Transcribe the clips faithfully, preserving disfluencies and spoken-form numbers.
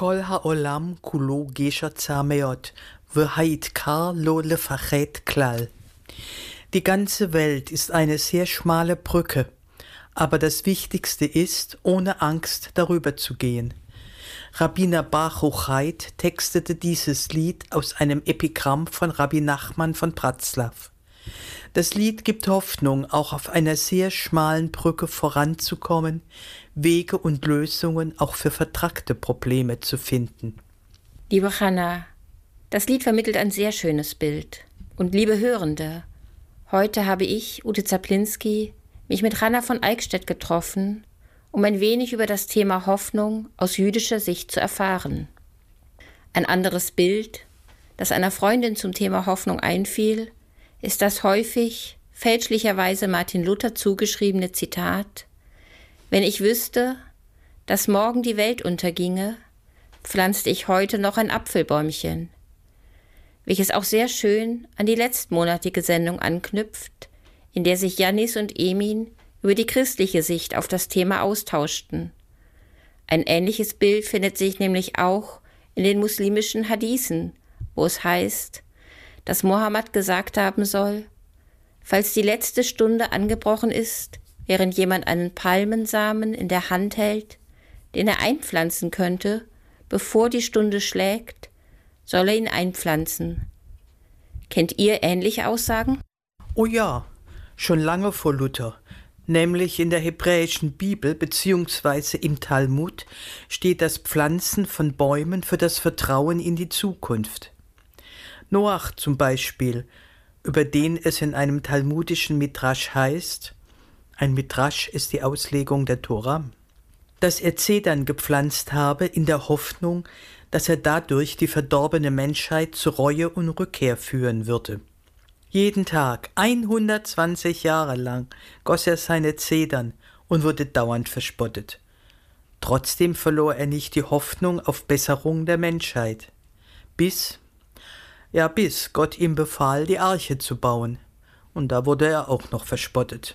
Kol ha'olam kulo gesher zameot, v'hait kar lo lefachet klal. Die ganze Welt ist eine sehr schmale Brücke, aber das Wichtigste ist, ohne Angst darüber zu gehen. Rabbiner Baruch Haidt textete dieses Lied aus einem Epigramm von Rabbi Nachman von Pratzlaw. Das Lied gibt Hoffnung, auch auf einer sehr schmalen Brücke voranzukommen, Wege und Lösungen auch für vertrackte Probleme zu finden. Liebe Hanna, das Lied vermittelt ein sehr schönes Bild. Und liebe Hörende, heute habe ich, Ute Zaplinski, mich mit Hanna von Eickstedt getroffen, um ein wenig über das Thema Hoffnung aus jüdischer Sicht zu erfahren. Ein anderes Bild, das einer Freundin zum Thema Hoffnung einfiel, ist das häufig fälschlicherweise Martin Luther zugeschriebene Zitat: Wenn ich wüsste, dass morgen die Welt unterginge, pflanzte ich heute noch ein Apfelbäumchen, welches auch sehr schön an die letztmonatige Sendung anknüpft, in der sich Jannis und Emin über die christliche Sicht auf das Thema austauschten. Ein ähnliches Bild findet sich nämlich auch in den muslimischen Hadithen, wo es heißt, dass Mohammed gesagt haben soll: Falls die letzte Stunde angebrochen ist, während jemand einen Palmensamen in der Hand hält, den er einpflanzen könnte, bevor die Stunde schlägt, soll er ihn einpflanzen. Kennt ihr ähnliche Aussagen? Oh ja, schon lange vor Luther. Nämlich in der hebräischen Bibel bzw. im Talmud steht das Pflanzen von Bäumen für das Vertrauen in die Zukunft. Noach zum Beispiel, über den es in einem talmudischen Midrasch heißt, ein Midrasch ist die Auslegung der Tora, dass er Zedern gepflanzt habe in der Hoffnung, dass er dadurch die verdorbene Menschheit zu Reue und Rückkehr führen würde. Jeden Tag, hundertzwanzig Jahre lang, goss er seine Zedern und wurde dauernd verspottet. Trotzdem verlor er nicht die Hoffnung auf Besserung der Menschheit. Bis, ja bis Gott ihm befahl, die Arche zu bauen. Und da wurde er auch noch verspottet.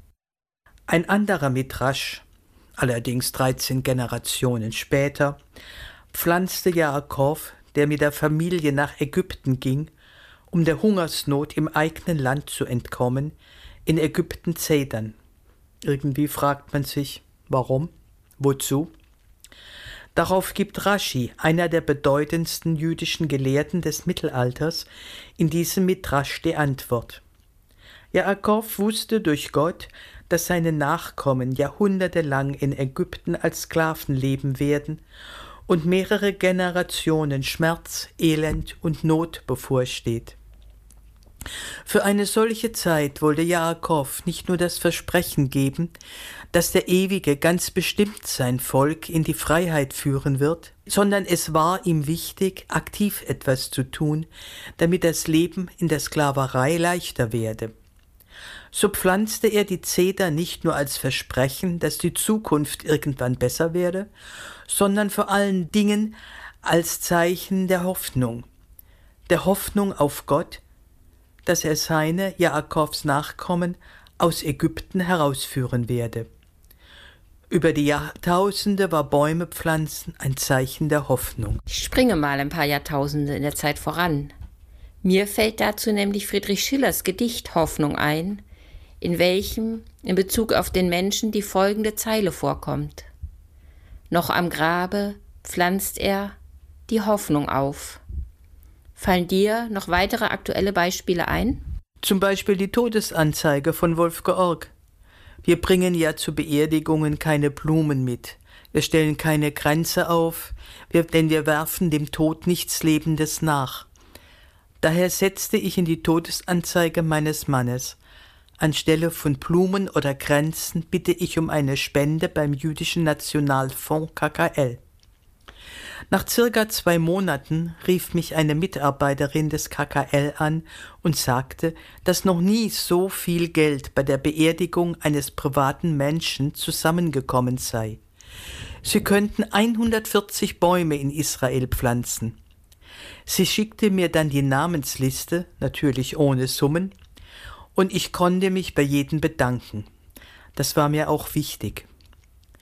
Ein anderer Midrasch, allerdings dreizehn Generationen später, pflanzte Jakob, der mit der Familie nach Ägypten ging, um der Hungersnot im eigenen Land zu entkommen, in Ägypten Zedern. Irgendwie fragt man sich, warum? Wozu? Darauf gibt Rashi, einer der bedeutendsten jüdischen Gelehrten des Mittelalters, in diesem Midrasch die Antwort. Jakob wusste durch Gott, dass seine Nachkommen jahrhundertelang in Ägypten als Sklaven leben werden und mehrere Generationen Schmerz, Elend und Not bevorsteht. Für eine solche Zeit wollte Jakob nicht nur das Versprechen geben, dass der Ewige ganz bestimmt sein Volk in die Freiheit führen wird, sondern es war ihm wichtig, aktiv etwas zu tun, damit das Leben in der Sklaverei leichter werde. So pflanzte er die Zeder nicht nur als Versprechen, dass die Zukunft irgendwann besser werde, sondern vor allen Dingen als Zeichen der Hoffnung, der Hoffnung auf Gott, dass er seine, Jakobs Nachkommen, aus Ägypten herausführen werde. Über die Jahrtausende war Bäume pflanzen ein Zeichen der Hoffnung. Ich springe mal ein paar Jahrtausende in der Zeit voran. Mir fällt dazu nämlich Friedrich Schillers Gedicht Hoffnung ein, in welchem in Bezug auf den Menschen die folgende Zeile vorkommt. Noch am Grabe pflanzt er die Hoffnung auf. Fallen dir noch weitere aktuelle Beispiele ein? Zum Beispiel die Todesanzeige von Wolf Georg. Wir bringen ja zu Beerdigungen keine Blumen mit. Wir stellen keine Kränze auf, wir, denn wir werfen dem Tod nichts Lebendes nach. Daher setzte ich in die Todesanzeige meines Mannes: Anstelle von Blumen oder Kränzen bitte ich um eine Spende beim Jüdischen Nationalfonds K K L. Nach circa zwei Monaten rief mich eine Mitarbeiterin des K K L an und sagte, dass noch nie so viel Geld bei der Beerdigung eines privaten Menschen zusammengekommen sei. Sie könnten hundertvierzig Bäume in Israel pflanzen. Sie schickte mir dann die Namensliste, natürlich ohne Summen, und ich konnte mich bei jedem bedanken. Das war mir auch wichtig.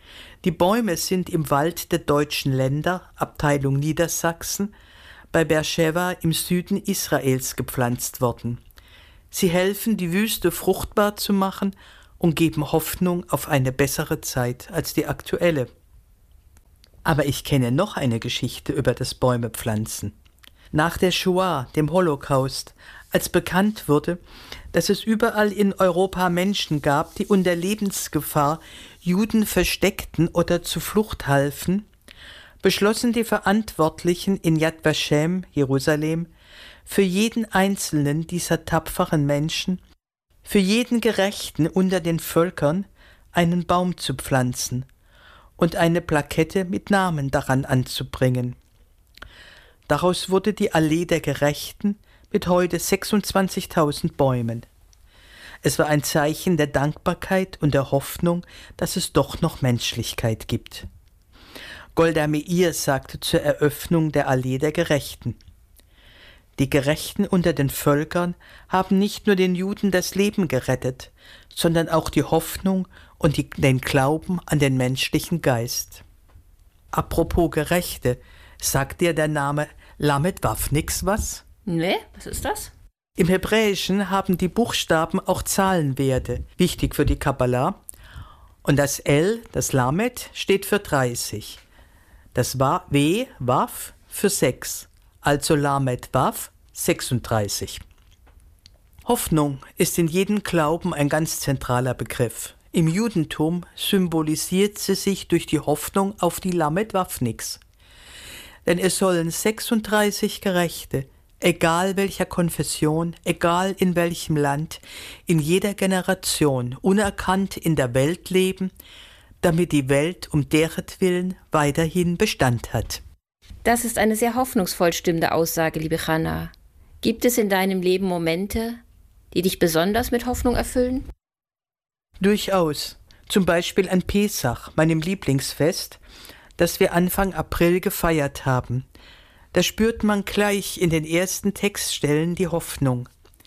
Die Bäume sind im Wald der Deutschen Länder, Abteilung Niedersachsen, bei Beersheva im Süden Israels gepflanzt worden. Sie helfen, die Wüste fruchtbar zu machen und geben Hoffnung auf eine bessere Zeit als die aktuelle. Aber ich kenne noch eine Geschichte über das Bäumepflanzen. Nach der Shoah, dem Holocaust, als bekannt wurde, dass es überall in Europa Menschen gab, die unter Lebensgefahr Juden versteckten oder zur Flucht halfen, beschlossen die Verantwortlichen in Yad Vashem, Jerusalem, für jeden einzelnen dieser tapferen Menschen, für jeden Gerechten unter den Völkern einen Baum zu pflanzen und eine Plakette mit Namen daran anzubringen. Daraus wurde die Allee der Gerechten mit heute sechsundzwanzigtausend Bäumen. Es war ein Zeichen der Dankbarkeit und der Hoffnung, dass es doch noch Menschlichkeit gibt. Golda Meir sagte zur Eröffnung der Allee der Gerechten: Die Gerechten unter den Völkern haben nicht nur den Juden das Leben gerettet, sondern auch die Hoffnung und die, den Glauben an den menschlichen Geist. Apropos Gerechte, sagt dir der Name Lamed Wav nix was? Nee, was ist das? Im Hebräischen haben die Buchstaben auch Zahlenwerte, wichtig für die Kabbalah. Und das L, das Lamed, steht für dreißig. Das W, Wav, für sechs. Also Lamed Wav, sechsunddreißig. Hoffnung ist in jedem Glauben ein ganz zentraler Begriff. Im Judentum symbolisiert sie sich durch die Hoffnung auf die Lamed Wav nix. Denn es sollen sechsunddreißig Gerechte, egal welcher Konfession, egal in welchem Land, in jeder Generation unerkannt in der Welt leben, damit die Welt um deretwillen weiterhin Bestand hat. Das ist eine sehr hoffnungsvoll stimmende Aussage, liebe Chana. Gibt es in deinem Leben Momente, die dich besonders mit Hoffnung erfüllen? Durchaus. Zum Beispiel an Pesach, meinem Lieblingsfest, das wir Anfang April gefeiert haben. Da spürt man gleich in den ersten Textstellen die Hoffnung.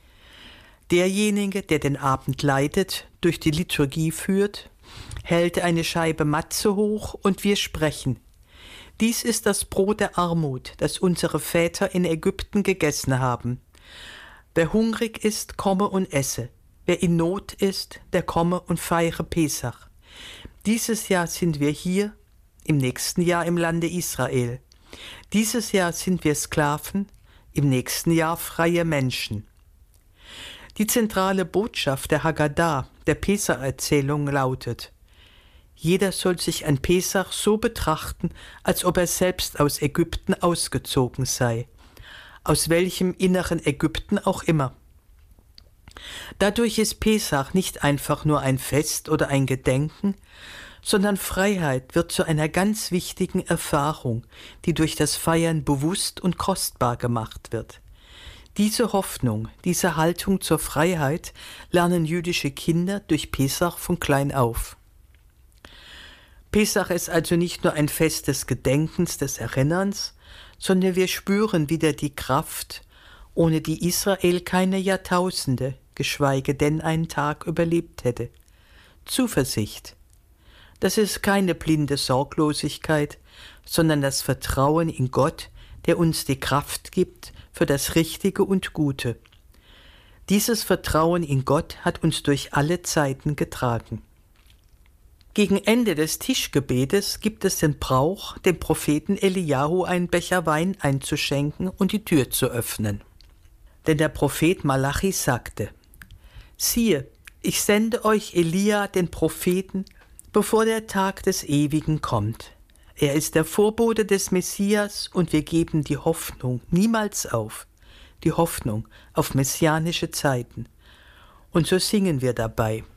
Derjenige, der den Abend leitet, durch die Liturgie führt, hält eine Scheibe Matze hoch und wir sprechen. Dies ist das Brot der Armut, das unsere Väter in Ägypten gegessen haben. Wer hungrig ist, komme und esse. Wer in Not ist, der komme und feiere Pesach. Dieses Jahr sind wir hier, im nächsten Jahr im Lande Israel. Dieses Jahr sind wir Sklaven, im nächsten Jahr freie Menschen. Die zentrale Botschaft der Haggadah, der Pesach-Erzählung, lautet: Jeder soll sich an Pesach so betrachten, als ob er selbst aus Ägypten ausgezogen sei, aus welchem inneren Ägypten auch immer. Dadurch ist Pesach nicht einfach nur ein Fest oder ein Gedenken, sondern Freiheit wird zu einer ganz wichtigen Erfahrung, die durch das Feiern bewusst und kostbar gemacht wird. Diese Hoffnung, diese Haltung zur Freiheit lernen jüdische Kinder durch Pesach von klein auf. Pesach ist also nicht nur ein Fest des Gedenkens, des Erinnerns, sondern wir spüren wieder die Kraft, ohne die Israel keine Jahrtausende, geschweige denn einen Tag überlebt hätte. Zuversicht. Das ist keine blinde Sorglosigkeit, sondern das Vertrauen in Gott, der uns die Kraft gibt für das Richtige und Gute. Dieses Vertrauen in Gott hat uns durch alle Zeiten getragen. Gegen Ende des Tischgebetes gibt es den Brauch, dem Propheten Eliahu einen Becher Wein einzuschenken und die Tür zu öffnen. Denn der Prophet Malachi sagte: Siehe, ich sende euch Elia, den Propheten, bevor der Tag des Ewigen kommt. Er ist der Vorbote des Messias und wir geben die Hoffnung niemals auf, die Hoffnung auf messianische Zeiten. Und so singen wir dabei: